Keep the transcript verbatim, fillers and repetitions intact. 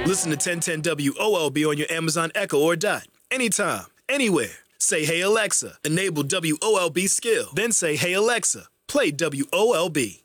Listen to ten ten W O L B on your Amazon Echo or Dot. Anytime, anywhere. Say, hey Alexa, enable W O L B skill. Then say, hey Alexa, play W O L B.